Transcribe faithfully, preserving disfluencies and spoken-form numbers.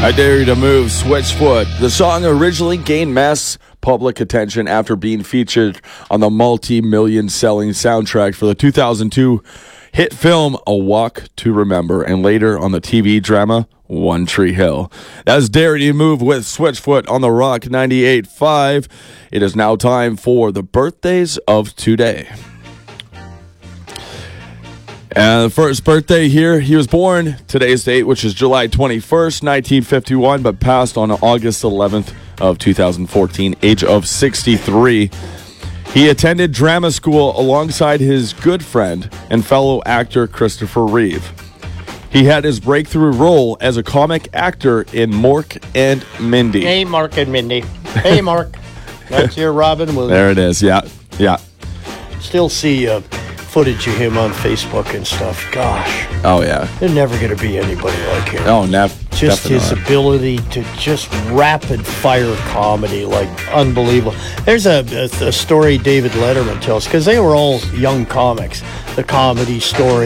I Dare You to Move, Switchfoot. The song originally gained mass public attention after being featured on the multi-million selling soundtrack for the two thousand two hit film A Walk to Remember, and later on the T V drama One Tree Hill. That's Dare You to Move with Switchfoot on the Rock ninety-eight point five. It is now time for the birthdays of today. And the first birthday here, he was born today's date, which is July twenty-first, nineteen fifty-one, but passed on August eleventh of two thousand fourteen, age of sixty-three. He attended drama school alongside his good friend and fellow actor Christopher Reeve. He had his breakthrough role as a comic actor in Mork and Mindy. Hey, Mark and Mindy. Hey, Mark. That's your Robin Williams. There it is, yeah, yeah. Still see uh, footage of him on Facebook and stuff. Gosh. Oh, yeah. There's never going to be anybody like him. Oh, nev- Just his definitely. ability to just rapid fire comedy, like unbelievable. There's a, a, a story David Letterman tells, because they were all young comics. The comedy story.